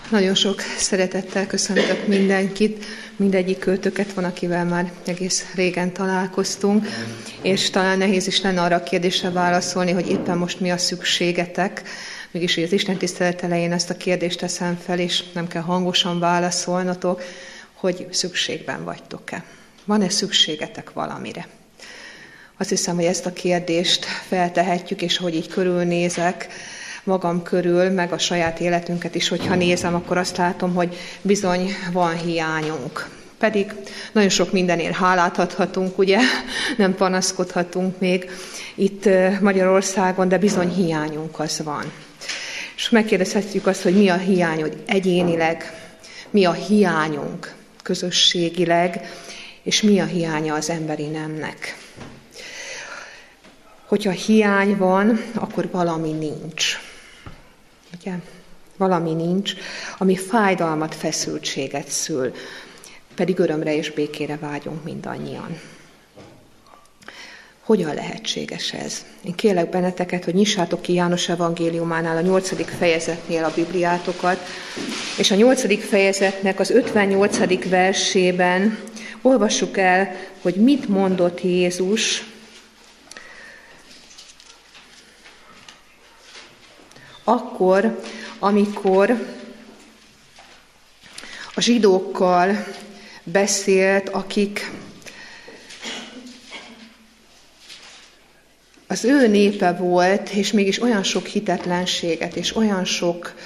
Nagyon sok szeretettel köszöntök mindenkit, mindegyik költöket van, akivel már egész régen találkoztunk, és talán nehéz is lenne arra a kérdésre válaszolni, hogy éppen most mi a szükségetek. Mégis, hogy az Isten tisztelet elején ezt a kérdést teszem fel, és nem kell hangosan válaszolnatok, hogy szükségben vagytok-e. Van-e szükségetek valamire? Azt hiszem, hogy ezt a kérdést feltehetjük, és hogy így körülnézek magam körül, meg a saját életünket is, hogyha nézem, akkor azt látom, hogy bizony van hiányunk. Pedig nagyon sok mindenért hálát adhatunk, ugye? Nem panaszkodhatunk még itt Magyarországon, de bizony hiányunk az van. És megkérdezhetjük azt, hogy mi a hiányod egyénileg, mi a hiányunk közösségileg, és mi a hiánya az emberi nemnek. Hogyha hiány van, akkor valami nincs. Ugye? Valami nincs, ami fájdalmat, feszültséget szül, pedig örömre és békére vágyunk mindannyian. Hogyan lehetséges ez? Én kérlek benneteket, hogy nyissátok ki János evangéliumánál a 8. fejezetnél a Bibliátokat, és a 8. fejezetnek az 58. versében olvassuk el, hogy mit mondott Jézus akkor, amikor a zsidókkal beszélt, akik az ő népe volt, és mégis olyan sok hitetlenséget, és olyan sok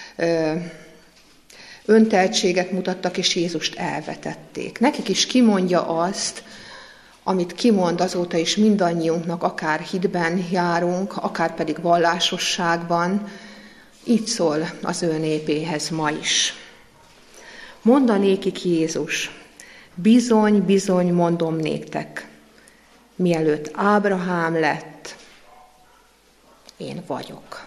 önteltséget mutattak, és Jézust elvetették. Nekik is kimondja azt, amit kimond azóta is mindannyiunknak, akár hitben járunk, akár pedig vallásosságban, így szól az ő népéhez ma is. Mondanékik Jézus, bizony, bizony mondom néktek, mielőtt Ábrahám lett, én vagyok.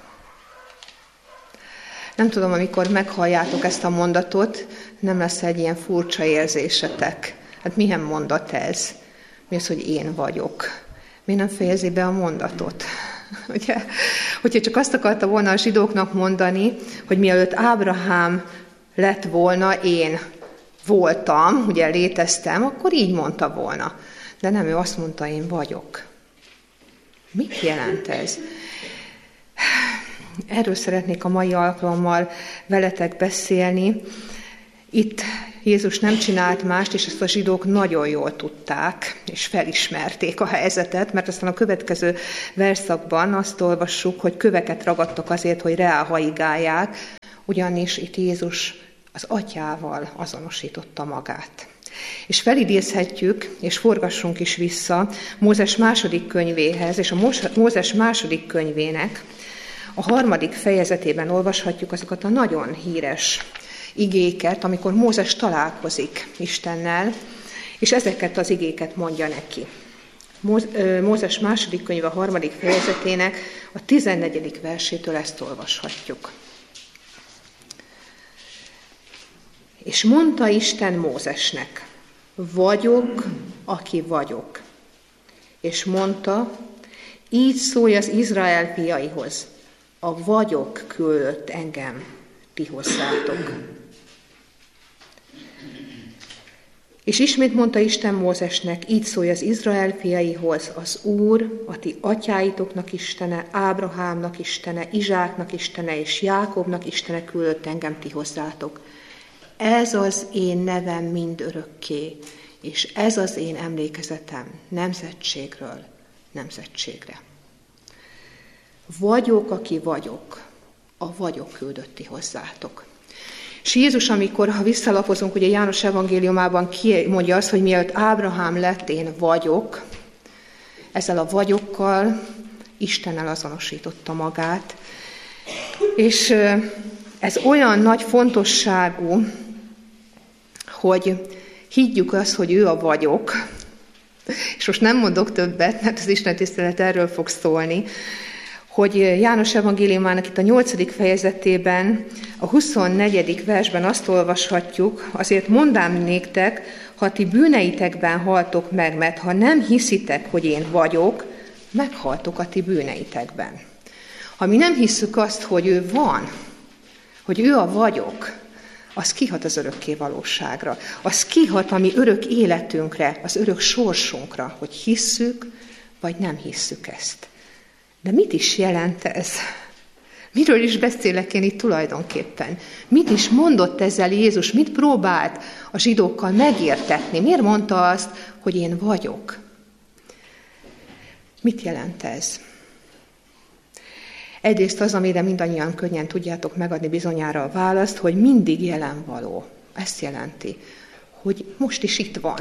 Nem tudom, amikor meghalljátok ezt a mondatot, nem lesz egy ilyen furcsa érzésetek. Hát milyen mondat ez? Mi az, hogy én vagyok? Miért nem fejezi be a mondatot? Ugye? Hogyha csak azt akarta volna a zsidóknak mondani, hogy mielőtt Ábrahám lett volna, én voltam, ugye léteztem, akkor így mondta volna. De nem, ő azt mondta, én vagyok. Mit jelent ez? Erről szeretnék a mai alkalommal veletek beszélni. Itt Jézus nem csinált mást, és ezt a zsidók nagyon jól tudták, és felismerték a helyzetet, mert aztán a következő verszakban azt olvassuk, hogy köveket ragadtak azért, hogy reálhaigálják, ugyanis itt Jézus az atyával azonosította magát. És felidézhetjük, és forgassunk is vissza Mózes második könyvéhez, és a Mózes második könyvének a 3. fejezetében olvashatjuk azokat a nagyon híres igéket, amikor Mózes találkozik Istennel, és ezeket az igéket mondja neki. Mózes második könyve 3. fejezetének a 14. versétől ezt olvashatjuk. És mondta Isten Mózesnek, vagyok, aki vagyok. És mondta, így szólj az Izrael fiaihoz, a vagyok küldött engem ti hozzátok. És ismét mondta Isten Mózesnek, így szólj az Izrael fiaihoz, az Úr, a ti atyáitoknak Istene, Ábrahámnak Istene, Izsáknak Istene és Jákobnak Istene küldött engem ti hozzátok. Ez az én nevem mindörökké, és ez az én emlékezetem nemzetségről nemzetségre. Vagyok, aki vagyok, a vagyok küldött ti hozzátok. És Jézus, amikor, ha visszalapozunk, ugye János evangéliumában kimondja azt, hogy mielőtt Ábrahám lett, én vagyok, ezzel a vagyokkal Istennel azonosította magát. És ez olyan nagy fontosságú, hogy higgyük azt, hogy ő a vagyok, és most nem mondok többet, mert az Isten tisztelet erről fog szólni, hogy János evangéliumának itt a 8. fejezetében, a 24. versben azt olvashatjuk, azért mondám néktek, ha ti bűneitekben haltok meg, mert ha nem hiszitek, hogy én vagyok, meghaltok a ti bűneitekben. Ha mi nem hisszük azt, hogy ő van, hogy ő a vagyok, az kihat az örökké valóságra. Az kihat a mi örök életünkre, az örök sorsunkra, hogy hisszük, vagy nem hisszük ezt. De mit is jelent ez? Miről is beszélek én itt tulajdonképpen? Mit is mondott ezzel Jézus? Mit próbált a zsidókkal megértetni? Miért mondta azt, hogy én vagyok? Mit jelent ez? Egyrészt az, amire mindannyian könnyen tudjátok megadni bizonyára a választ, hogy mindig jelen való. Ezt jelenti, hogy most is itt van.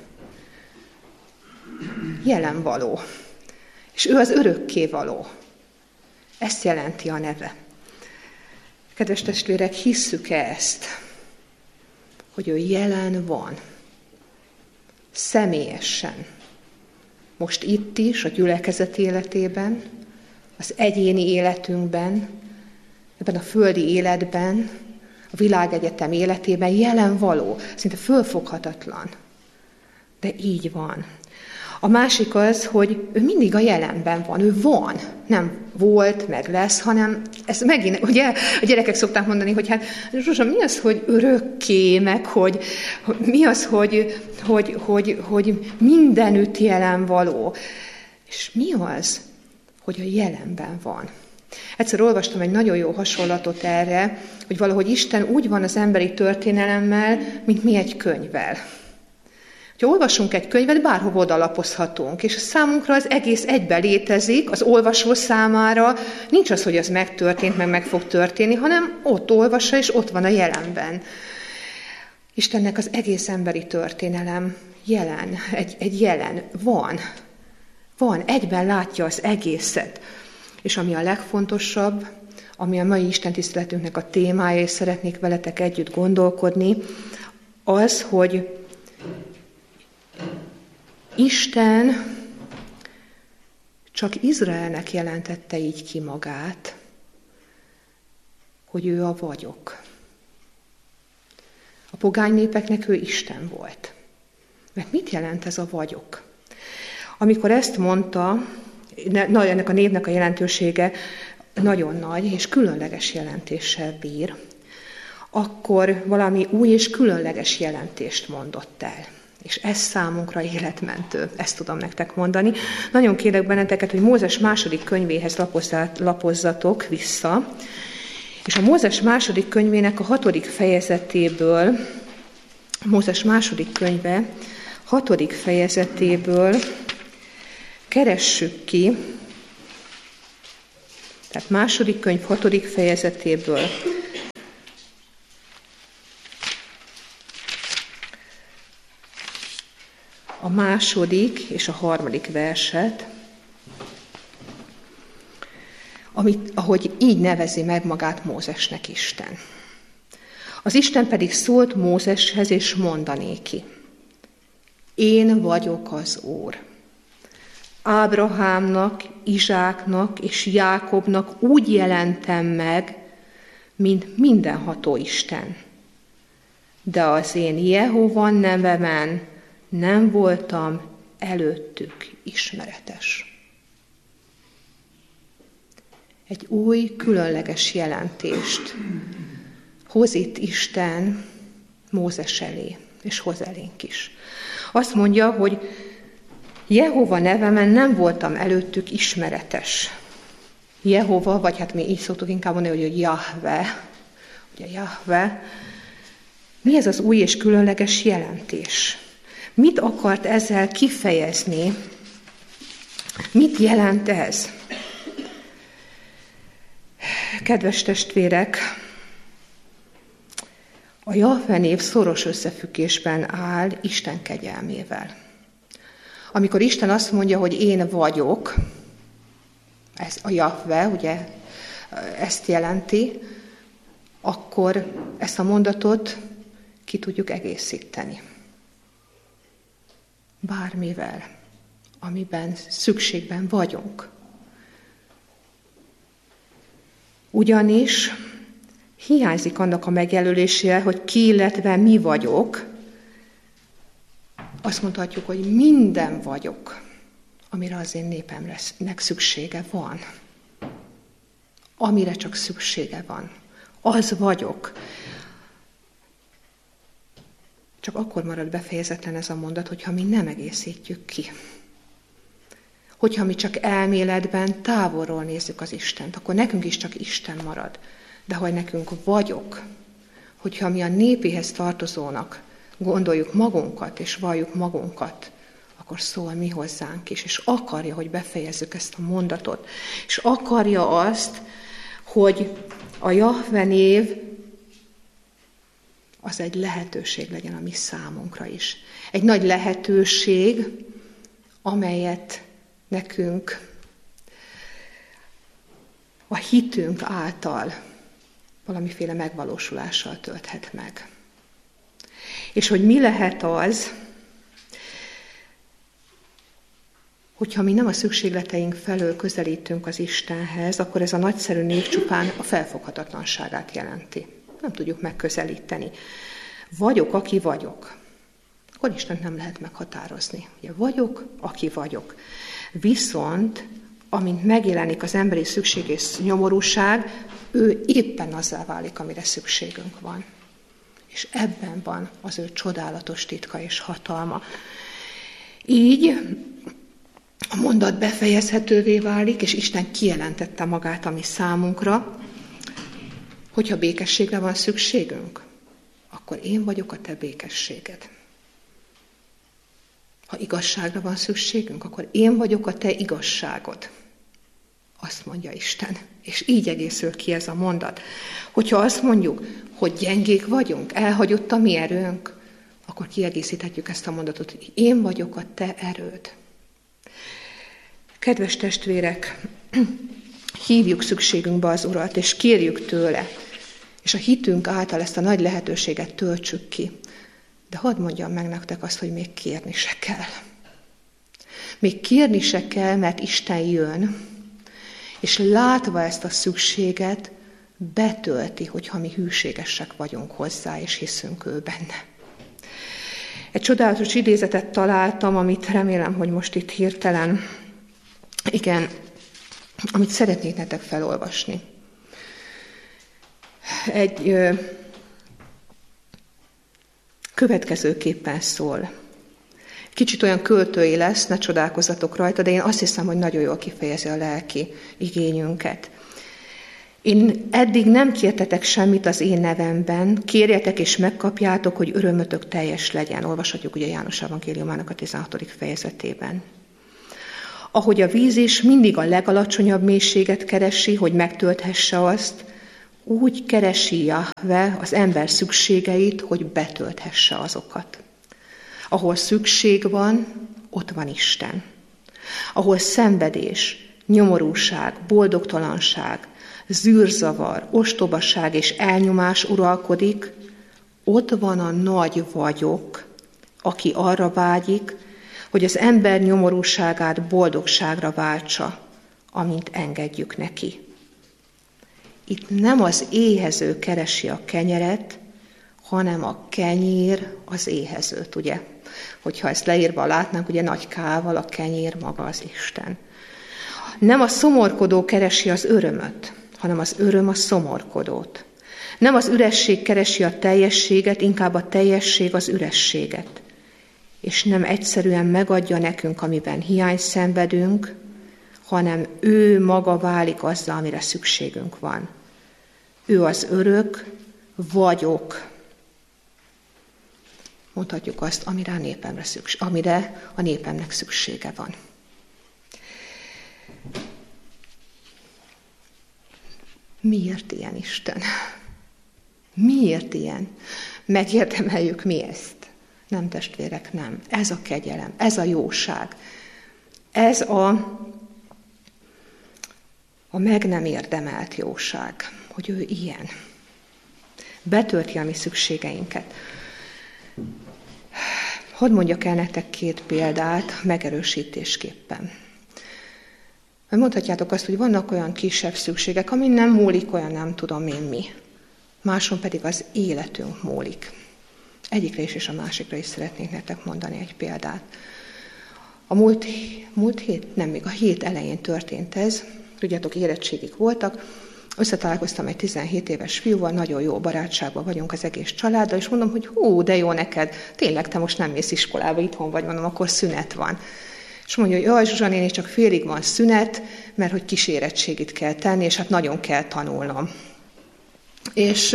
Jelen való. És ő az örökké való. Ezt jelenti a neve. Kedves testvérek, hisszük-e ezt? Hogy ő jelen van. Személyesen. Most itt is, a gyülekezet életében, az egyéni életünkben, ebben a földi életben, a világegyetem életében jelen való, szinte fölfoghatatlan. De így van. A másik az, hogy ő mindig a jelenben van, ő van. Nem volt, meg lesz, hanem ez megint, ugye a gyerekek szokták mondani, hogy hát Zsuzsa, mi az, hogy örökké, meg hogy mi az, hogy mindenütt jelen való. És mi az, hogy a jelenben van. Egyszer olvastam egy nagyon jó hasonlatot erre, hogy valahogy Isten úgy van az emberi történelemmel, mint mi egy könyvvel. Ha olvasunk egy könyvet, bárhova odalapozhatunk, és számunkra az egész egyben létezik, az olvasó számára nincs az, hogy az megtörtént, meg fog történni, hanem ott olvassa, és ott van a jelenben. Istennek az egész emberi történelem jelen, egy jelen, van, egyben látja az egészet. És ami a legfontosabb, ami a mai istentiszteletünknek a témája, és szeretnék veletek együtt gondolkodni, az, hogy Isten csak Izraelnek jelentette így ki magát, hogy ő a vagyok. A pogány népeknek ő Isten volt. Mert mit jelent ez a vagyok? Amikor ezt mondta, ennek a névnek a jelentősége nagyon nagy és különleges jelentéssel bír, akkor valami új és különleges jelentést mondott el. És ez számunkra életmentő, ezt tudom nektek mondani. Nagyon kérlek benneteket, hogy Mózes második könyvéhez lapozzatok vissza, és a Mózes második könyvének a 6. fejezetéből, Mózes második könyve 6. fejezetéből keressük ki, tehát második könyv 6. fejezetéből a 2. és a 3. verset, ahogy így nevezi meg magát Mózesnek Isten. Az Isten pedig szólt Mózeshez, és mondanéki: Én vagyok az Úr. Ábrahámnak, Izsáknak és Jákobnak úgy jelentem meg, mint mindenható Isten. De az én Jehova nevemen nem voltam előttük ismeretes. Egy új, különleges jelentést hoz itt Isten Mózes elé, és hoz elénk is. Azt mondja, hogy Jehova nevemen nem voltam előttük ismeretes. Jehova, vagy hát mi így szoktuk inkább mondani, hogy Jahve. Ugye Jahve. Mi ez az új és különleges jelentés? Mit akart ezzel kifejezni? Mit jelent ez? Kedves testvérek, a Jahve név szoros összefüggésben áll Isten kegyelmével. Amikor Isten azt mondja, hogy én vagyok, ez a Jahve, ugye, ezt jelenti, akkor ezt a mondatot ki tudjuk egészíteni. Bármivel, amiben szükségben vagyunk. Ugyanis hiányzik annak a megjelölése, hogy ki, illetve mi vagyok. Azt mondhatjuk, hogy minden vagyok, amire az én népemnek szüksége van. Amire csak szüksége van. Az vagyok. csak akkor marad befejezetlen ez a mondat, hogyha mi nem egészítjük ki. Hogyha mi csak elméletben távolról nézzük az Istent, akkor nekünk is csak Isten marad. De ha nekünk vagyok, hogyha mi a népéhez tartozónak gondoljuk magunkat és valljuk magunkat, akkor szól mi hozzánk is, és akarja, hogy befejezzük ezt a mondatot. És akarja azt, hogy a Jahve név az egy lehetőség legyen a mi számunkra is. Egy nagy lehetőség, amelyet nekünk a hitünk által valamiféle megvalósulással tölthet meg. És hogy mi lehet az, hogyha mi nem a szükségleteink felől közelítünk az Istenhez, akkor ez a nagyszerű név csupán a felfoghatatlanságát jelenti. Nem tudjuk megközelíteni. Vagyok, aki vagyok. Akkor Istent nem lehet meghatározni. Ugye vagyok, aki vagyok. Viszont, amint megjelenik az emberi szükség és nyomorúság, ő éppen azzá válik, amire szükségünk van. És ebben van az ő csodálatos titka és hatalma. Így a mondat befejezhetővé válik, és Isten kijelentette magát a mi számunkra, hogyha békességre van szükségünk, akkor én vagyok a te békességed. Ha igazságra van szükségünk, akkor én vagyok a te igazságod. Azt mondja Isten. És így egészül ki ez a mondat. Hogyha azt mondjuk, hogy gyengék vagyunk, elhagyott a mi erőnk, akkor kiegészíthetjük ezt a mondatot, hogy én vagyok a te erőd. Kedves testvérek, hívjuk szükségünkbe az Urat, és kérjük tőle, és a hitünk által ezt a nagy lehetőséget töltsük ki. De hadd mondjam meg nektek azt, hogy még kérni se kell. Még kérni se kell, mert Isten jön, és látva ezt a szükséget, betölti, hogyha mi hűségesek vagyunk hozzá, és hiszünk ő benne. Egy csodálatos idézetet találtam, amit remélem, hogy most itt hirtelen, amit szeretnék nektek felolvasni. Egy következőképpen szól. Kicsit olyan költői lesz, ne csodálkozzatok rajta, de én azt hiszem, hogy nagyon jól kifejezi a lelki igényünket. Én eddig nem kértetek semmit az én nevemben, kérjetek és megkapjátok, hogy örömötök teljes legyen. Olvashatjuk ugye János evangéliumának a 16. fejezetében. Ahogy a víz is mindig a legalacsonyabb mélységet keresi, hogy megtölthesse azt, úgy keresi Jahve az ember szükségeit, hogy betölthesse azokat. Ahol szükség van, ott van Isten. Ahol szenvedés, nyomorúság, boldogtalanság, zűrzavar, ostobaság és elnyomás uralkodik, ott van a nagy vagyok, aki arra vágyik, hogy az ember nyomorúságát boldogságra váltsa, amint engedjük neki. Itt nem az éhező keresi a kenyeret, hanem a kenyér az éhezőt, ugye? Hogyha ezt leírva látnánk, ugye nagy K-val a kenyér maga az Isten. Nem a szomorkodó keresi az örömöt, hanem az öröm a szomorkodót. Nem az üresség keresi a teljességet, inkább a teljesség az ürességet. És nem egyszerűen megadja nekünk, amiben hiány szenvedünk, hanem ő maga válik azzal, amire szükségünk van. Ő az örök, vagyok. Mondhatjuk azt, amire a népemnek szüksége van. Miért ilyen Isten? Miért ilyen? Megérdemeljük mi ezt? Nem, testvérek, nem. Ez a kegyelem, ez a jóság. Ez a meg nem érdemelt jóság, hogy ő ilyen. Betölti a mi szükségeinket. Hadd mondjak el nektek 2 példát megerősítésképpen. Mondhatjátok azt, hogy vannak olyan kisebb szükségek, amin nem múlik olyan nem tudom én mi. Máson pedig az életünk múlik. Egyikre is és a másikra is szeretnék nektek mondani egy példát. A múlt hét, nem még a hét elején történt ez, tudjátok, érettségik voltak, Összetalálkoztam egy 17 éves fiúval, nagyon jó barátságban vagyunk az egész családdal, és mondom, hogy de jó neked, tényleg te most nem mész iskolába, itthon vagy, mondom, akkor szünet van. És mondja, hogy jaj, Zsuzsa néni, csak félig van szünet, mert hogy kísérettségit kell tenni, és hát nagyon kell tanulnom. És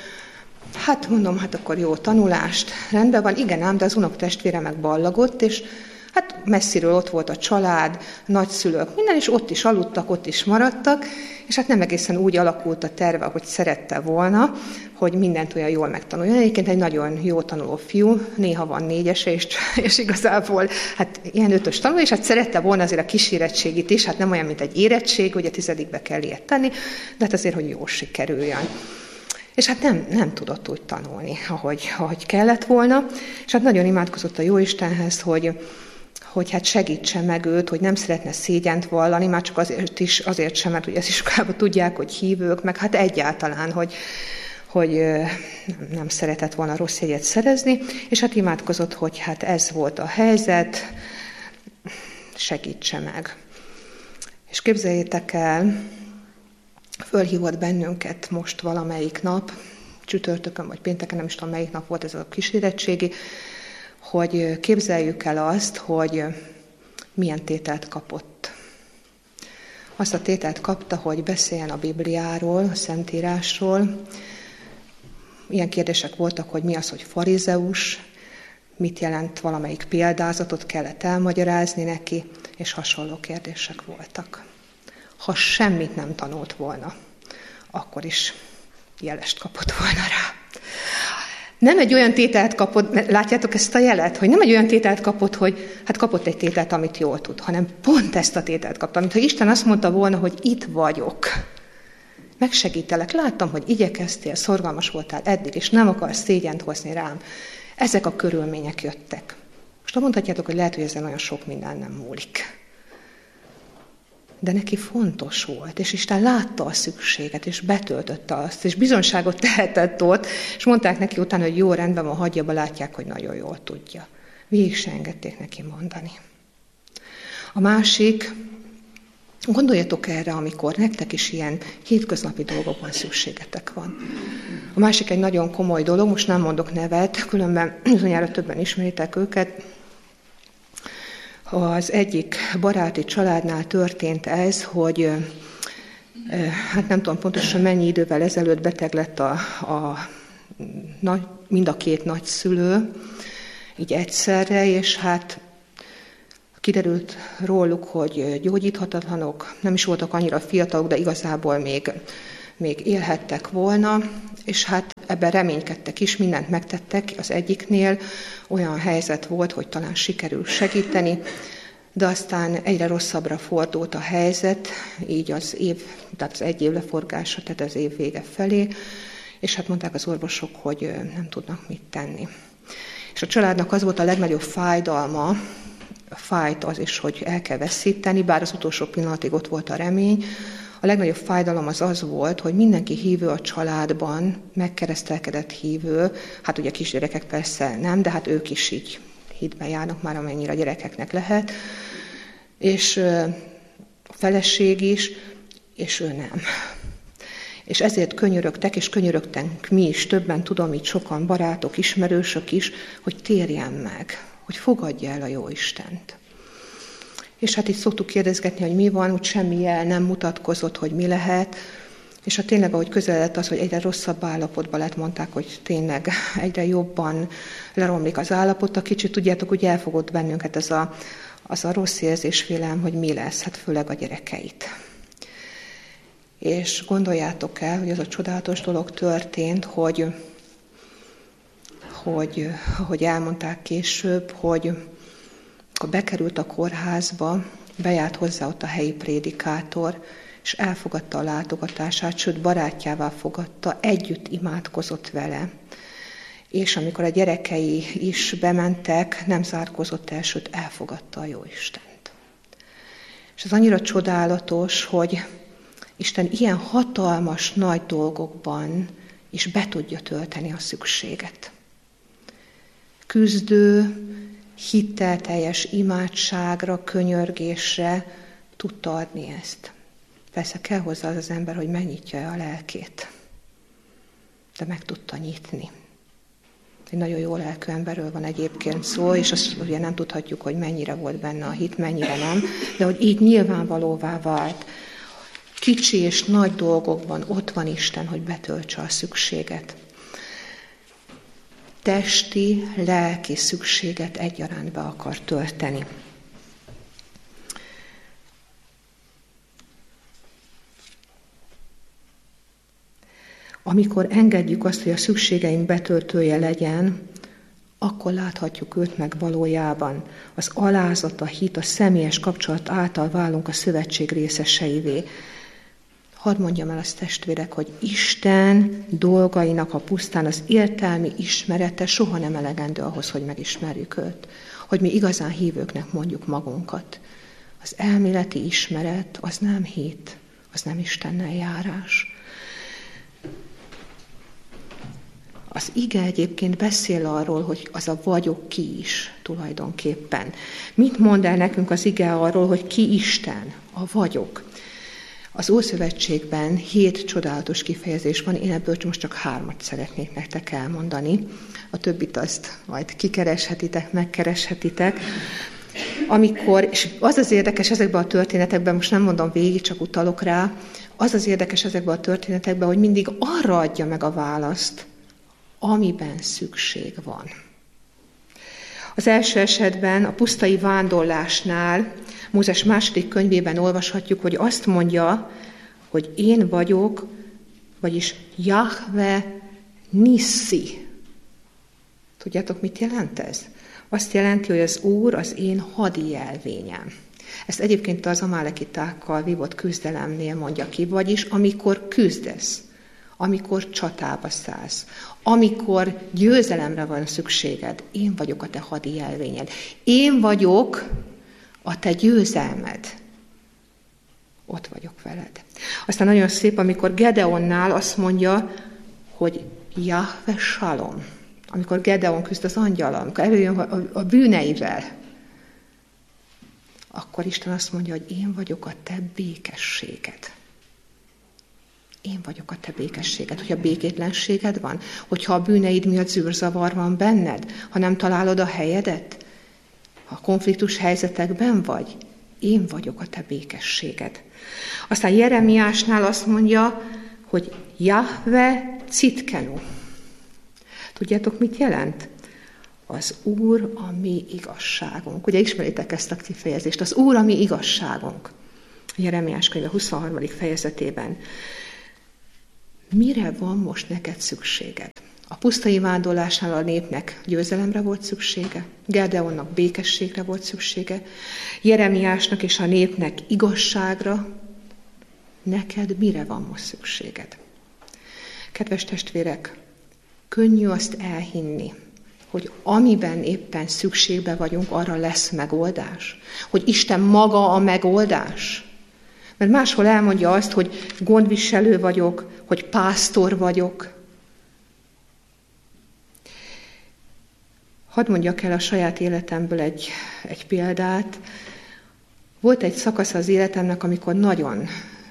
hát mondom, hát akkor jó tanulást, rendben van, igen ám, de az unokatestvére meg ballagott, és hát messziről ott volt a család, nagyszülők, minden, és ott is aludtak, ott is maradtak, és hát nem egészen úgy alakult a terve, ahogy szerette volna, hogy mindent olyan jól megtanuljon. Egyébként egy nagyon jó tanuló fiú, néha van 4-ese, és igazából hát ilyen 5-ös tanul, és hát szerette volna azért a kísérettségit is, hát nem olyan, mint egy érettség, ugye 10-be kell ilyet tenni, de hát azért, hogy jól sikerüljön. És hát nem tudott úgy tanulni, ahogy kellett volna, és hát nagyon imádkozott a Jóistenhez, hogy hát segítse meg őt, hogy nem szeretne szégyent vallani, már csak azért sem, mert ugye az iskolában tudják, hogy hívők, meg hát egyáltalán, hogy nem szeretett volna rossz jegyet szerezni, és hát imádkozott, hogy hát ez volt a helyzet, segítse meg. És képzeljétek el, fölhívott bennünket most valamelyik nap, csütörtökön vagy pénteken, nem is tudom melyik nap volt ez a kísérettségi, hogy képzeljük el azt, hogy milyen tételt kapott. Azt a tételt kapta, hogy beszéljen a Bibliáról, a Szentírásról. Ilyen kérdések voltak, hogy mi az, hogy farizeus, mit jelent valamelyik példázatot, kellett elmagyarázni neki, és hasonló kérdések voltak. Ha semmit nem tanult volna, akkor is jelest kapott volna rá. Nem egy olyan tételt kapott, látjátok ezt a jelet, hogy nem egy olyan tételt kapott, hogy hát kapott egy tételt, amit jól tud, hanem pont ezt a tételt kapta, mintha Isten azt mondta volna, hogy itt vagyok. Megsegítelek, láttam, hogy igyekeztél, szorgalmas voltál eddig, és nem akarsz szégyent hozni rám. Ezek a körülmények jöttek. Most mondhatjátok, hogy lehet, hogy ezen olyan sok minden nem múlik. De neki fontos volt, és Isten látta a szükséget, és betöltötte azt, és bizonyságot tehetett ott, és mondták neki utána, hogy jó, rendben van, hagyja be, látják, hogy nagyon jól tudja. Végig se engedték neki mondani. A másik, gondoljatok erre, amikor nektek is ilyen hétköznapi dolgokban szükségetek van. A másik egy nagyon komoly dolog, most nem mondok nevet, különben bizonyára többen ismeritek őket. Az egyik baráti családnál történt ez, hogy hát nem tudom pontosan mennyi idővel ezelőtt beteg lett mind a két nagyszülő, így egyszerre, és hát kiderült róluk, hogy gyógyíthatatlanok, nem is voltak annyira fiatalok, de igazából még élhettek volna, és hát ebben reménykedtek is, mindent megtettek az egyiknél, olyan helyzet volt, hogy talán sikerül segíteni, de aztán egyre rosszabbra fordult a helyzet, így tehát az egy év leforgása, tehát az év vége felé, és hát mondták az orvosok, hogy nem tudnak mit tenni. És a családnak az volt a legnagyobb fájdalma, fájt az is, hogy el kell veszíteni, bár az utolsó pillanatig ott volt a remény. A legnagyobb fájdalom az volt, hogy mindenki hívő a családban, megkeresztelkedett hívő, hát ugye kisgyerekek persze nem, de hát ők is így hitben járnak már, amennyire a gyerekeknek lehet, és a feleség is, és ő nem. És ezért könyörögtek, és könyörögtünk mi is, többen tudom, így sokan barátok, ismerősök is, hogy térjen meg, hogy fogadja el a Jóistent. És hát így szoktuk kérdezgetni, hogy mi van, úgy semmi jel nem mutatkozott, hogy mi lehet, és hát tényleg, ahogy közeledett az, hogy egyre rosszabb állapotban lett, mondták, hogy tényleg egyre jobban leromlik az állapota. Kicsit tudjátok, úgy elfogott bennünket az a rossz érzés, félelem, hogy mi lesz, hát főleg a gyerekeit. És gondoljátok el, hogy az a csodálatos dolog történt, hogy elmondták később, hogy akkor bekerült a kórházba, bejárt hozzá ott a helyi prédikátor, és elfogadta a látogatását, sőt barátjává fogadta, együtt imádkozott vele. És amikor a gyerekei is bementek, nem zárkózott el, sőt elfogadta a Jóistent. És ez annyira csodálatos, hogy Isten ilyen hatalmas, nagy dolgokban is be tudja tölteni a szükséget. Küzdő, hittelteljes imádságra, könyörgésre tudta adni ezt. Persze kell hozzá az ember, hogy megnyitja a lelkét. De meg tudta nyitni. Egy nagyon jó lelkű emberről van egyébként szó, és azt ugye nem tudhatjuk, hogy mennyire volt benne a hit, mennyire nem, de hogy így nyilvánvalóvá vált. Kicsi és nagy dolgokban ott van Isten, hogy betöltse a szükséget. Testi, lelki szükséget egyaránt be akar tölteni. Amikor engedjük azt, hogy a szükségeink betöltője legyen, akkor láthatjuk őt meg valójában. Az alázat, a hit, a személyes kapcsolat által válunk a szövetség részeseivé. Hadd mondjam el azt, testvérek, hogy Isten dolgainak a pusztán az értelmi ismerete soha nem elegendő ahhoz, hogy megismerjük őt. Hogy mi igazán hívőknek mondjuk magunkat. Az elméleti ismeret az nem hit, az nem Istennel járás. Az ige egyébként beszél arról, hogy az a vagyok ki is tulajdonképpen. Mit mond el nekünk az ige arról, hogy ki Isten? A vagyok. Az Ószövetségben 7 csodálatos kifejezés van, én ebből most csak 3 szeretnék nektek elmondani. A többit azt majd kikereshetitek, megkereshetitek. És az érdekes ezekben a történetekben, most nem mondom végig, csak utalok rá, az érdekes ezekben a történetekben, hogy mindig arra adja meg a választ, amiben szükség van. Az első esetben, a pusztai vándorlásnál, Mózes 2. könyvében olvashatjuk, hogy azt mondja, hogy én vagyok, vagyis Jahve Nissi. Tudjátok, mit jelent ez? Azt jelenti, hogy az Úr az én hadijelvényem. Ezt egyébként az amálekitákkal vívott küzdelemnél mondja ki, vagyis amikor küzdesz, amikor csatába szállsz, amikor győzelemre van szükséged, én vagyok a te hadijelvényed. Én vagyok a te győzelmed. Ott vagyok veled. Aztán nagyon szép, amikor Gedeonnál azt mondja, hogy Jahve Salom. Amikor Gedeon küzd az angyallal, amikor előjön a bűneivel, akkor Isten azt mondja, hogy én vagyok a te békességed. Én vagyok a te békességed. Hogyha békétlenséged van, hogyha a bűneid miatt zűrzavar van benned, ha nem találod a helyedet, ha konfliktus helyzetekben vagy, én vagyok a te békességed. Aztán Jeremiásnál azt mondja, hogy Jahve Citkenu. Tudjátok, mit jelent? Az Úr a mi igazságunk. Ugye ismeritek ezt a kifejezést? Az Úr a mi igazságunk. Jeremiás könyve 23. fejezetében. Mire van most neked szükséged? A pusztai vándorlásnál a népnek győzelemre volt szüksége, Gedeonnak békességre volt szüksége, Jeremiásnak és a népnek igazságra. Neked mire van most szükséged? Kedves testvérek, könnyű azt elhinni, hogy amiben éppen szükségbe vagyunk, arra lesz megoldás. Hogy Isten maga a megoldás. Mert máshol elmondja azt, hogy gondviselő vagyok, hogy pásztor vagyok. Hadd mondjak el a saját életemből egy példát. Volt egy szakasz az életemnek, amikor nagyon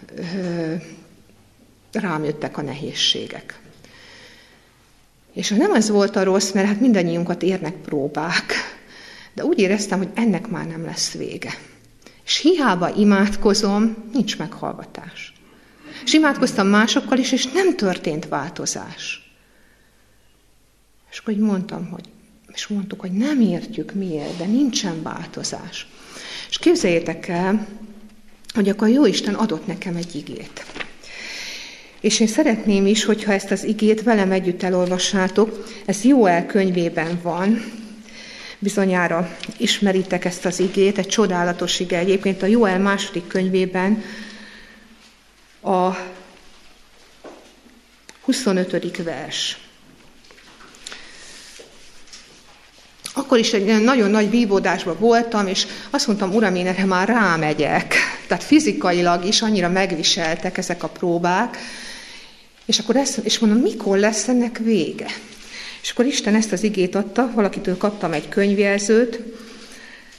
rám jöttek a nehézségek. És nem az volt a rossz, mert hát mindannyiunkat érnek próbák, de úgy éreztem, hogy ennek már nem lesz vége. És hiába imádkozom, nincs meghallgatás. És imádkoztam másokkal is, és nem történt változás. És akkor mondtuk, hogy nem értjük miért, de nincsen változás. És képzeljétek el, hogy akkor a Jóisten adott nekem egy igét. És én szeretném is, hogyha ezt az igét velem együtt elolvassátok, ez Jóel könyvében van, bizonyára ismeritek ezt az igét, egy csodálatos ige egyébként a Jóel 2. könyvében, a 25. vers. Akkor is egy nagyon nagy vívódásban voltam, és azt mondtam, Uram, én erre már rámegyek. Tehát fizikailag is annyira megviseltek ezek a próbák, és mondom, mikor lesz ennek vége? És akkor Isten ezt az igét adta, valakitől kaptam egy könyvjelzőt,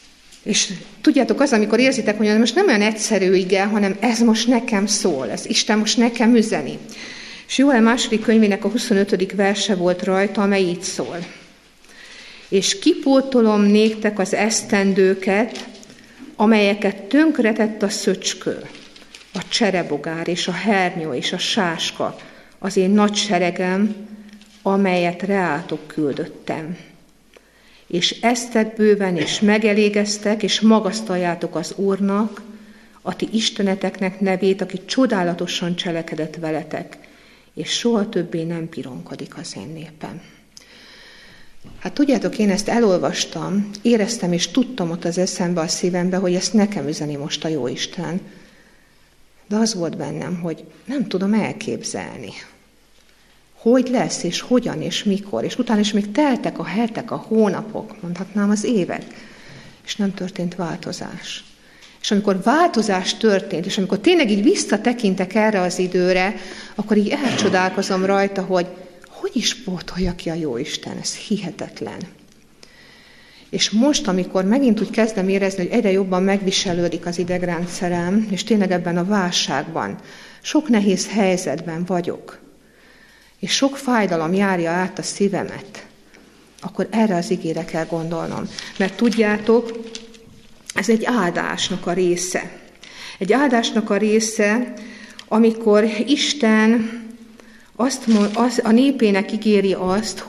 És tudjátok, az, amikor érzitek, hogy most nem olyan egyszerű ige, hanem ez most nekem szól, ez Isten most nekem üzeni. És Jóel második könyvének a 25. verse volt rajta, amely így szól. És kipótolom néktek az esztendőket, amelyeket tönkretett a szöcskő, a cserebogár és a hernyó és a sáska, az én nagy seregem, amelyet reátok küldöttem. És esztek bőven, és megelégeztek, és magasztaljátok az Úrnak, a ti isteneteknek nevét, aki csodálatosan cselekedett veletek, és soha többé nem pironkodik az én népem. Hát tudjátok, én ezt elolvastam, éreztem és tudtam ott az eszembe, a szívembe, hogy ezt nekem üzeni most a Jóisten. De az volt bennem, hogy nem tudom elképzelni. Hogy lesz, és hogyan, és mikor. És utána is még teltek a hetek, a hónapok, mondhatnám az évek, és nem történt változás. És amikor változás történt, és amikor tényleg így visszatekintek erre az időre, akkor így elcsodálkozom rajta, hogy is pótolja ki a Jóisten, ez hihetetlen. És most, amikor megint úgy kezdem érezni, hogy egyre jobban megviselődik az idegrendszerem, és tényleg ebben a válságban, sok nehéz helyzetben vagyok, és sok fájdalom járja át a szívemet, akkor erre az igére kell gondolnom. Mert tudjátok, ez egy áldásnak a része. Egy áldásnak a része, amikor Isten a népének ígéri azt,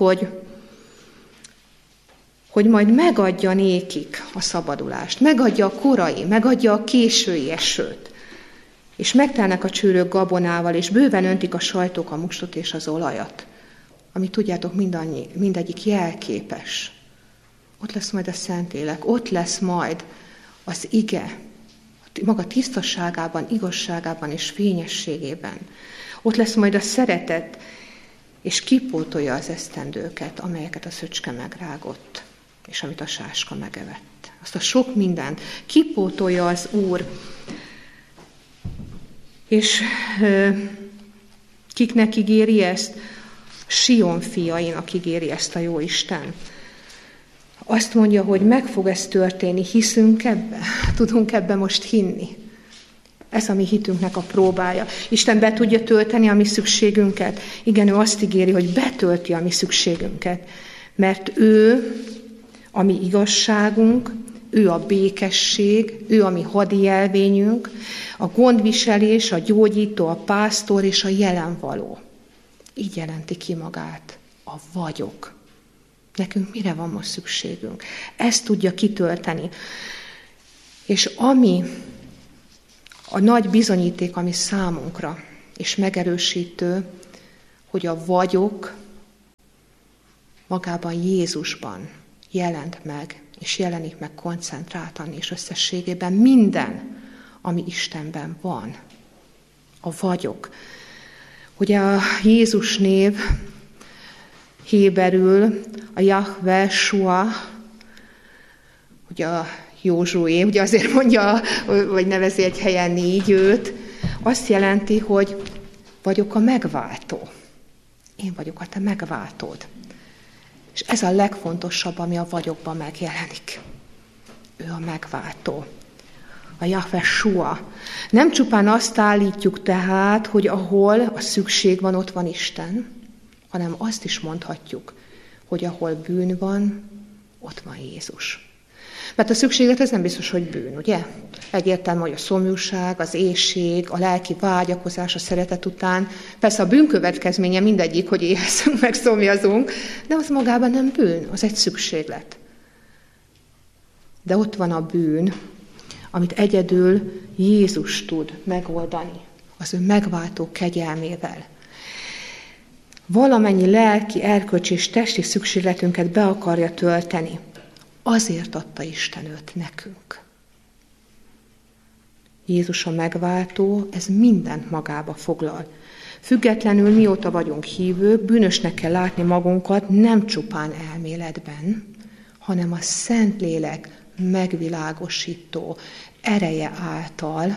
hogy majd megadja nékik a szabadulást, megadja a korai, megadja a késői esőt, és megtelnek a csőrök gabonával, és bőven öntik a sajtok a mustot és az olajat, ami tudjátok mindegyik jelképes. Ott lesz majd a Szentlélek, ott lesz majd az ige, maga tisztaságában, igazságában és fényességében. Ott lesz majd a szeretet, és kipótolja az esztendőket, amelyeket a szöcske megrágott, és amit a sáska megevett. Azt a sok mindent kipótolja az Úr. És kiknek ígéri ezt? Sion fiainak ígéri ezt a Jóisten. Azt mondja, hogy meg fog ez történni, hiszünk ebbe? Tudunk ebbe most hinni? Ez a mi hitünknek a próbája. Isten be tudja tölteni a mi szükségünket. Igen, ő azt ígéri, hogy betölti a mi szükségünket. Mert ő a mi igazságunk, ő a békesség, ő a mi hadijelvényünk, a gondviselés, a gyógyító, a pásztor és a jelenvaló. Így jelenti ki magát. A vagyok. Nekünk mire van most szükségünk? Ezt tudja kitölteni. És ami a nagy bizonyíték, ami számunkra, és megerősítő, hogy a vagyok magában Jézusban jelent meg, és jelenik meg koncentráltan és összességében minden, ami Istenben van. A vagyok. Ugye a Jézus név héberül, a Jahve Shua, ugye a Józsué, ugye azért mondja, vagy nevezi egy helyen így őt, azt jelenti, hogy vagyok a megváltó. Én vagyok a te megváltód. És ez a legfontosabb, ami a vagyokban megjelenik. Ő a megváltó. A Jahve Shua. Nem csupán azt állítjuk tehát, hogy ahol a szükség van, ott van Isten, hanem azt is mondhatjuk, hogy ahol bűn van, ott van Jézus. Mert a szükséglet ez nem biztos, hogy bűn, ugye? Egyértelmű, hogy a szomjúság, az éhség, a lelki vágyakozás a szeretet után. Persze a bűn következménye mindegyik, hogy éhezünk, meg szomjazunk, de az magában nem bűn, az egy szükséglet. De ott van a bűn, amit egyedül Jézus tud megoldani, az ő megváltó kegyelmével. Valamennyi lelki, erkölcsi és testi szükségletünket be akarja tölteni. Azért adta Isten őt nekünk. Jézus a megváltó, ez mindent magába foglal. Függetlenül mióta vagyunk hívők, bűnösnek kell látni magunkat nem csupán elméletben, hanem a Szentlélek megvilágosító ereje által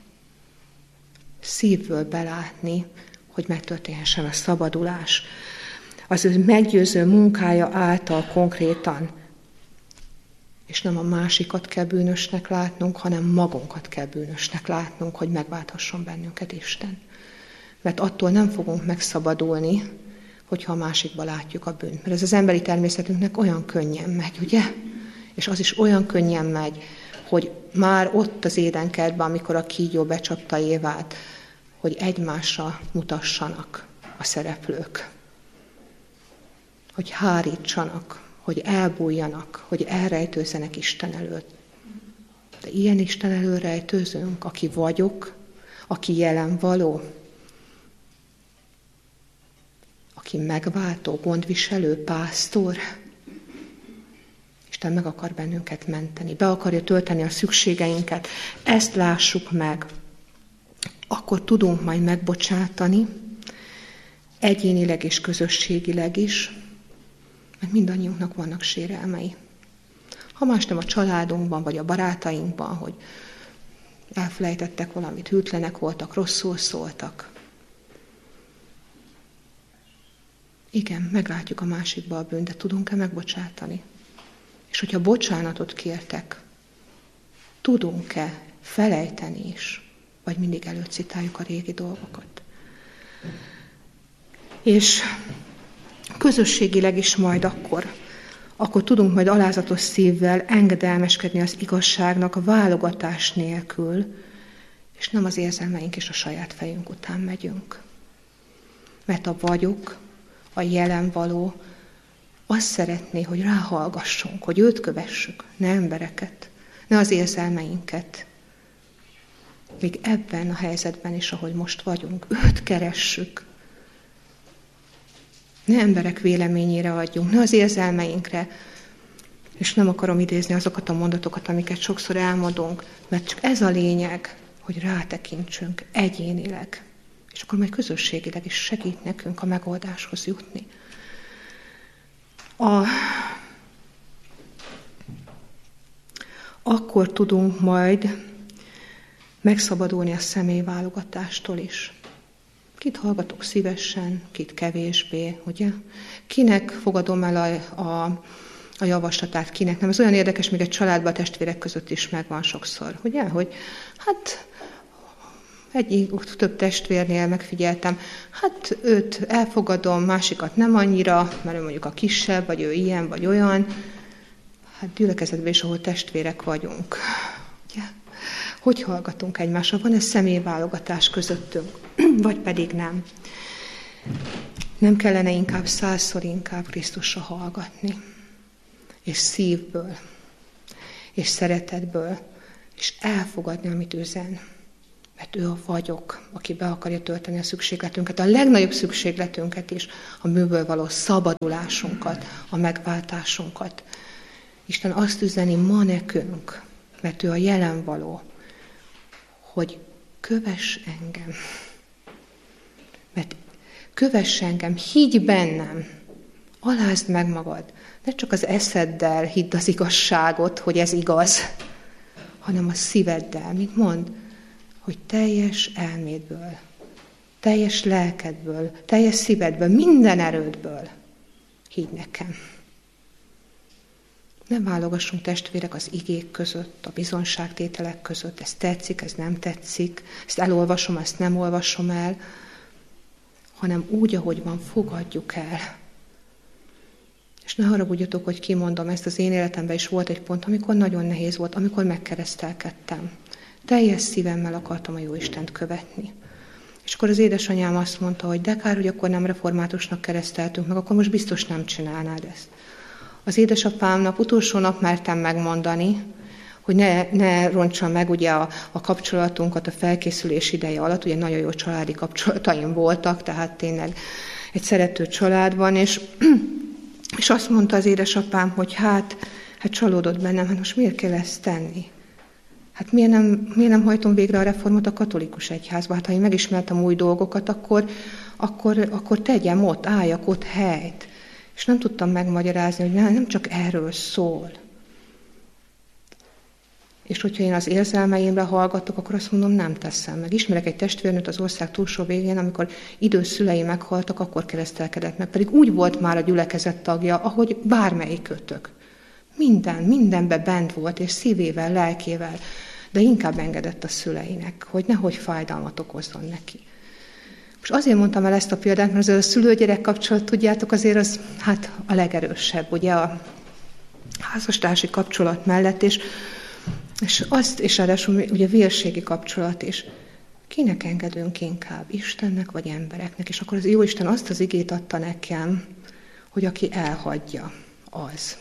szívből belátni, hogy megtörténhessen a szabadulás. Az ő meggyőző munkája által konkrétan. És nem a másikat kell bűnösnek látnunk, hanem magunkat kell bűnösnek látnunk, hogy megválthasson bennünket Isten. Mert attól nem fogunk megszabadulni, hogyha a másikba látjuk a bűnt. Mert ez az emberi természetünknek olyan könnyen megy, ugye? És az is olyan könnyen megy, hogy már ott az édenkertben, amikor a kígyó becsapta Évát, hogy egymásra mutassanak a szereplők. Hogy hárítsanak, hogy elbújjanak, hogy elrejtőzzenek Isten előtt. De ilyen Isten elől rejtőzünk, aki vagyok, aki jelen való, aki megváltó, gondviselő, pásztor. Isten meg akar bennünket menteni, be akarja tölteni a szükségeinket. Ezt lássuk meg. Akkor tudunk majd megbocsátani, egyénileg és közösségileg is, mert mindannyiunknak vannak sérelmei. Ha más nem a családunkban, vagy a barátainkban, hogy elfelejtettek valamit, hűtlenek voltak, rosszul szóltak. Igen, meglátjuk a másikba a bűnt, de tudunk-e megbocsátani? És hogyha bocsánatot kértek, tudunk-e felejteni is, vagy mindig előcitáljuk a régi dolgokat? És közösségileg is majd akkor tudunk majd alázatos szívvel engedelmeskedni az igazságnak a válogatás nélkül, és nem az érzelmeink és a saját fejünk után megyünk. Mert a vagyok, a jelen való, azt szeretné, hogy ráhallgassunk, hogy őt kövessük, ne embereket, ne az érzelmeinket. Még ebben a helyzetben is, ahogy most vagyunk, őt keressük. Ne emberek véleményére adjunk, ne az érzelmeinkre. És nem akarom idézni azokat a mondatokat, amiket sokszor elmondunk, mert csak ez a lényeg, hogy rátekintsünk egyénileg. És akkor majd közösségileg is segít nekünk a megoldáshoz jutni. Akkor tudunk majd megszabadulni a személyválogatástól is. Kit hallgatok szívesen, kit kevésbé, ugye? Kinek fogadom el a javaslatát, kinek nem. Ez olyan érdekes, még egy családban a testvérek között is megvan sokszor, ugye? Hogy hát több testvérnél megfigyeltem, hát őt elfogadom, másikat nem annyira, mert ő mondjuk a kisebb, vagy ő ilyen, vagy olyan. Hát gyülekezetben is, ahol testvérek vagyunk. Ugye? Hogy hallgatunk egymásra? Van-e személyválogatás közöttünk? Vagy pedig nem? Nem kellene inkább 100-szor inkább Krisztusra hallgatni? És szívből, és szeretetből, és elfogadni, amit üzen. Mert ő a vagyok, aki be akarja tölteni a szükségletünket, a legnagyobb szükségletünket is, a bűnből való szabadulásunkat, a megváltásunkat. Isten azt üzeni ma nekünk, mert ő a jelen való, hogy kövess engem. Mert kövess engem, higgy bennem, alázd meg magad. Ne csak az eszeddel hidd az igazságot, hogy ez igaz, hanem a szíveddel, mint mond, hogy teljes elmédből, teljes lelkedből, teljes szívedből, minden erődből higgy nekem. Ne válogassunk testvérek az igék között, a bizonságtételek között, ez tetszik, ez nem tetszik, ezt elolvasom, ezt nem olvasom el, hanem úgy, ahogy van, fogadjuk el. És ne haragudjatok, hogy kimondom, ezt az én életemben is volt egy pont, amikor nagyon nehéz volt, amikor megkeresztelkedtem. Teljes szívemmel akartam a Jóistent követni. És akkor az édesanyám azt mondta, hogy de kár, hogy akkor nem reformátusnak kereszteltünk meg, akkor most biztos nem csinálnád ezt. Az édesapámnak utolsó nap mertem megmondani, hogy ne rontsa meg ugye a kapcsolatunkat a felkészülés ideje alatt, ugye nagyon jó családi kapcsolataim voltak, tehát tényleg egy szerető családban, és azt mondta az édesapám, hogy hát csalódott bennem, hát most miért kell ezt tenni? Hát miért nem hajtom végre a reformot a katolikus egyházba? Hát ha én megismertem új dolgokat, akkor tegyem ott, álljak ott helyt. És nem tudtam megmagyarázni, hogy nem csak erről szól. És hogyha én az érzelmeimre hallgatok, akkor azt mondom, nem teszem meg. Ismerek egy testvérnőt az ország túlsó végén, amikor idős szülei meghaltak, akkor keresztelkedett meg. Pedig úgy volt már a gyülekezet tagja, ahogy bármelyik kötök. Mindenben bent volt, és szívével, lelkével, de inkább engedett a szüleinek, hogy nehogy fájdalmat okozzon neki. És azért mondtam el ezt a példát, mert az a szülő-gyerek kapcsolat, tudjátok, azért az a legerősebb, ugye a házastársi kapcsolat mellett, és azt, és ráadásul ugye vérségi kapcsolat is. Kinek engedünk inkább? Istennek vagy embereknek? És akkor az Jóisten azt az igét adta nekem, hogy aki elhagyja, az.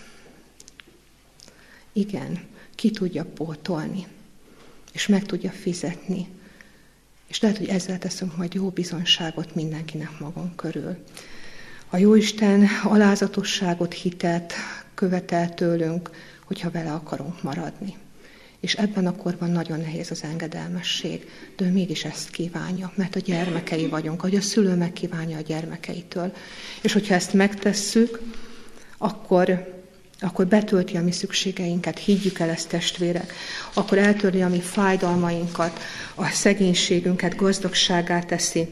Igen, ki tudja pótolni, és meg tudja fizetni. És lehet, hogy ezzel teszünk majd jó bizonyságot mindenkinek magunk körül. A Jóisten alázatosságot, hitet követel tőlünk, hogyha vele akarunk maradni. És ebben a korban nagyon nehéz az engedelmesség, de ő mégis ezt kívánja, mert a gyermekei vagyunk, ahogy a szülő megkívánja a gyermekeitől. És hogyha ezt megtesszük, akkor betölti a mi szükségeinket, higgyük el ezt, testvérek, akkor eltörli a mi fájdalmainkat, a szegénységünket gazdagságá teszi,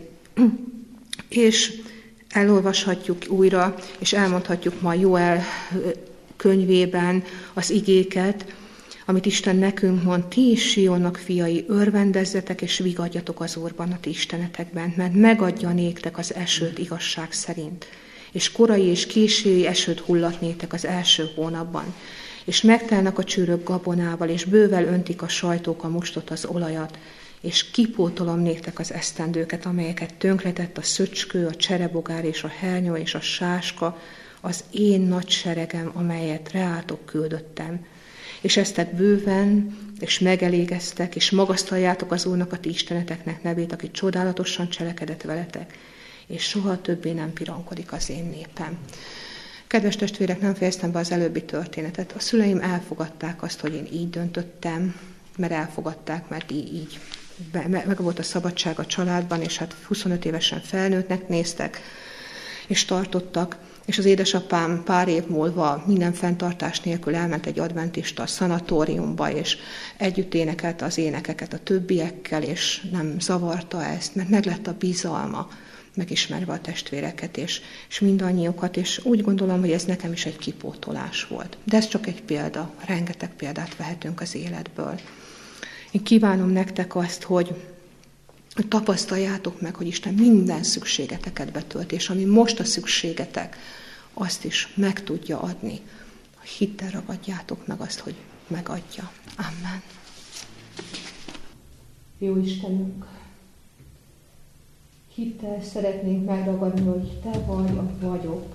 és elolvashatjuk újra, és elmondhatjuk ma Jóel könyvében az igéket, amit Isten nekünk mond: ti is Sionnak fiai, örvendezzetek és vigadjatok az Úrban, a ti istenetekben, mert megadja néktek az esőt igazság szerint, és korai és késői esőt hullatnétek az első hónapban, és megtelnek a csőrök gabonával, és bővel öntik a sajtók a mustot, az olajat, és kipótolom néktek az esztendőket, amelyeket tönkretett a szöcskő, a cserebogár és a hernyó és a sáska, az én nagy seregem, amelyet reátok küldöttem. És eztek bőven, és megelégeztek, és magasztaljátok az Úrnak, a ti isteneteknek nevét, aki csodálatosan cselekedett veletek, és soha többé nem pironkodik az én népem. Kedves testvérek, nem fejeztem be az előbbi történetet. A szüleim elfogadták azt, hogy én így döntöttem, mert elfogadták, mert így meg volt a szabadság a családban, és 25 évesen felnőttnek néztek, és tartottak. És az édesapám pár év múlva minden fenntartás nélkül elment egy adventista szanatóriumba, és együtt énekelte az énekeket a többiekkel, és nem zavarta ezt, mert meglett a bizalma, megismerve a testvéreket, és mindannyiukat, és úgy gondolom, hogy ez nekem is egy kipótolás volt. De ez csak egy példa, rengeteg példát vehetünk az életből. Én kívánom nektek azt, hogy tapasztaljátok meg, hogy Isten minden szükségeteket betölt, és ami most a szükségetek, azt is meg tudja adni. Hittel ragadjátok meg azt, hogy megadja. Amen. Jó Istenünk, hittel szeretnénk megragadni, hogy Te vagy a vagyok,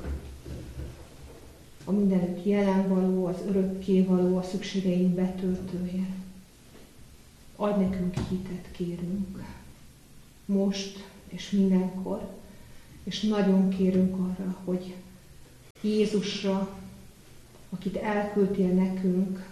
a mindenük jelen való, az örökké való, a szükségeink betöltője. Adj nekünk hitet, kérünk, most és mindenkor, és nagyon kérünk arra, hogy Jézusra, akit elküldtél nekünk,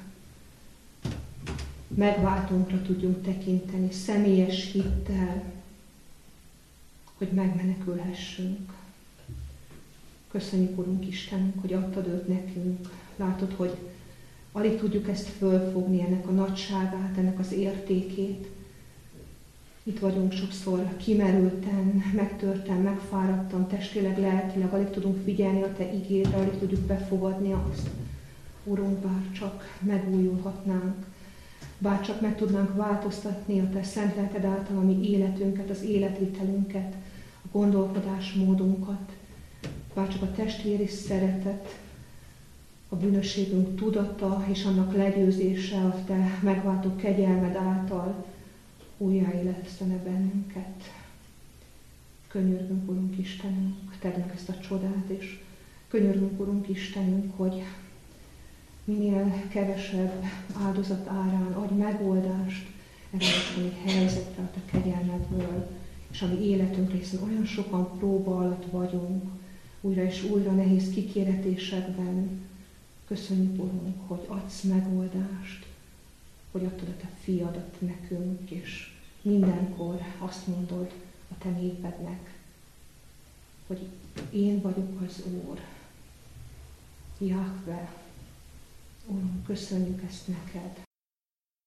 megváltunkra tudjunk tekinteni, személyes hittel, hogy megmenekülhessünk. Köszönjük, Urunk Istenünk, hogy adtad őt nekünk. Látod, hogy alig tudjuk ezt fölfogni, ennek a nagyságát, ennek az értékét. Itt vagyunk sokszor kimerülten, megtörten, megfáradtan, testileg, lelkileg, alig tudunk figyelni a Te igédre, alig tudjuk befogadni azt. Urunk, bár csak megújulhatnánk, bár csak meg tudnánk változtatni a Te szent lelked által a mi életünket, az életvitelünket, a gondolkodásmódunkat, bár csak a testvéri szeretet, a bűnösségünk tudata és annak legyőzése a Te megváltó kegyelmed által újjáélesztene bennünket. Könyörgünk, Urunk Istenünk, tedd meg ezt a csodát, és könyörgünk, Urunk Istenünk, hogy minél kevesebb áldozat árán adj megoldást erre a helyzetre a Te kegyelmedből, és a mi életünkre, hiszen olyan sokan próba alatt vagyunk, újra és újra nehéz kikéretésekben. Köszönjük, Urunk, hogy adsz megoldást, hogy adtad a Te fiadat nekünk, és mindenkor azt mondod a Te népednek, hogy én vagyok az Úr, Jahve. Urunk, köszönjük ezt neked.